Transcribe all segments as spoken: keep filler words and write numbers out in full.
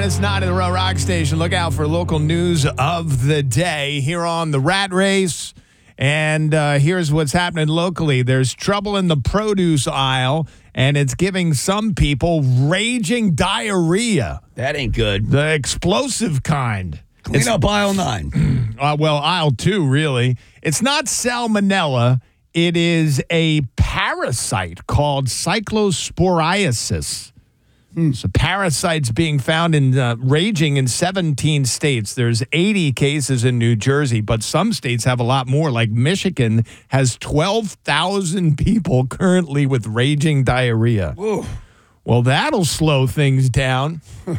It's not in the Real Rock Station. Look out for local news of the day here on the Rat Race. And uh, here's what's happening locally. There's trouble in the produce aisle, and it's giving some people raging diarrhea. That ain't good. The explosive kind. Clean up aisle nine. Uh, well, aisle two, really. It's not salmonella. It is a parasite called cyclosporiasis. Hmm. So parasites being found in uh, raging in seventeen states. There's eighty cases in New Jersey, but some states have a lot more. Like Michigan has twelve thousand people currently with raging diarrhea. Whoa. Well, that'll slow things down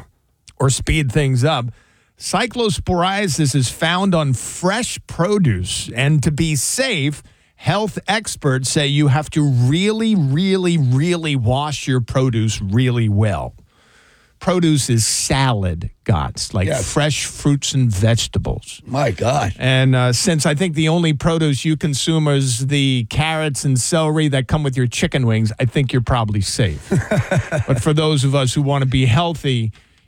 or speed things up. Cyclosporiasis is found on fresh produce, and to be safe, health experts say you have to really, really, really wash your produce really well. Produce is salad, gods, like Yes. fresh fruits and vegetables. My God. And uh, since I think the only produce you consume is the carrots and celery that come with your chicken wings, I think you're probably safe. But for those of us who want to be healthy,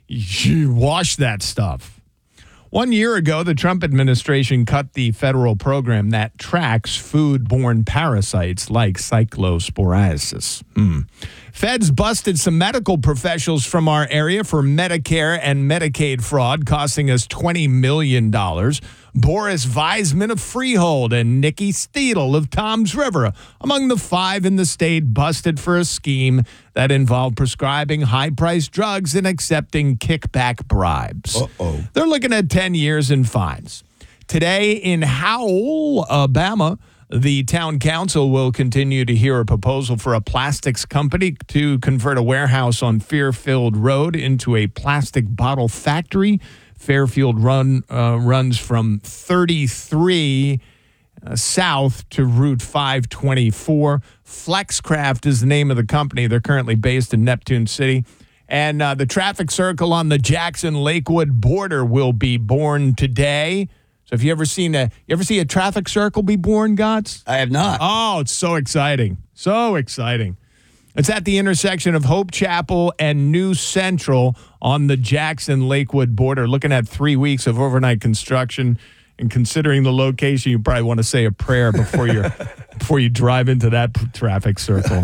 you wash that stuff. One year ago, the Trump administration cut the federal program that tracks food-borne parasites like cyclosporiasis. Hmm. Feds busted some medical professionals from our area for Medicare and Medicaid fraud, costing us twenty million dollars. Boris Weisman of Freehold and Nikki Steedle of Toms River, among the five in the state busted for a scheme that involved prescribing high-priced drugs and accepting kickback bribes. Uh-oh. They're looking at ten years in fines. Today in Howell, Alabama, the town council will continue to hear a proposal for a plastics company to convert a warehouse on Fairfield Road into a plastic bottle factory. Fairfield run uh, runs from thirty-three uh, south to Route five twenty-four. Flexcraft is the name of the company. They're currently based in Neptune City. And uh, the traffic circle on the Jackson-Lakewood border will be born today. So if you ever seen a, you ever see a traffic circle be born, Gods? I have not. Oh, it's so exciting. So exciting. It's at the intersection of Hope Chapel and New Central on the Jackson-Lakewood border. Looking at three weeks of overnight construction, and considering the location, you probably want to say a prayer before you before you drive into that p- traffic circle.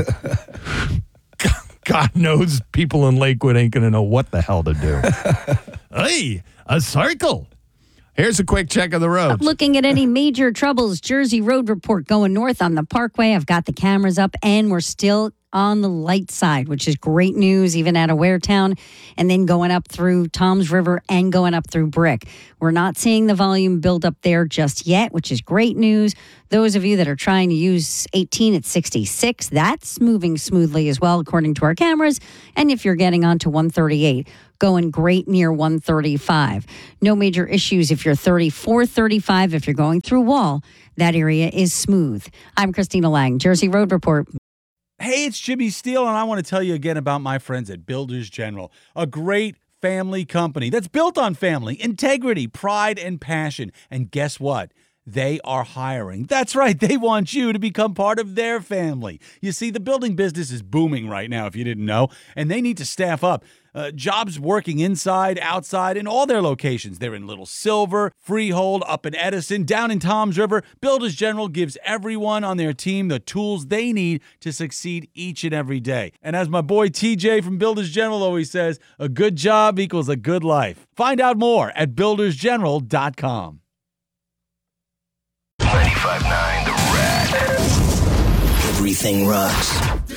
God knows people in Lakewood ain't going to know what the hell to do. Hey, a circle. Here's a quick check of the roads. Looking at any major troubles, Jersey Road report going north on the Parkway. I've got the cameras up, and we're still on the light side, which is great news, even out of Waretown, and then going up through Toms River and going up through Brick. We're not seeing the volume build up there just yet, which is great news. Those of you that are trying to use eighteen at sixty-six, that's moving smoothly as well, according to our cameras. And if you're getting onto one thirty-eight, going great near one thirty-five. No major issues if you're thirty-four, thirty-five. If you're going through Wall, that area is smooth. I'm Christina Lang, Jersey Road Report. Hey, it's Jimmy Steele, and I want to tell you again about my friends at Builders General, a great family company that's built on family, integrity, pride, and passion. And guess what? They are hiring. That's right. They want you to become part of their family. You see, the building business is booming right now, if you didn't know, and they need to staff up. Uh, jobs working inside, outside, in all their locations. They're in Little Silver, Freehold, up in Edison, down in Toms River. Builders General gives everyone on their team the tools they need to succeed each and every day. And as my boy T J from Builders General always says, a good job equals a good life. Find out more at builders general dot com. ninety-five point nine The Rat. Everything rocks.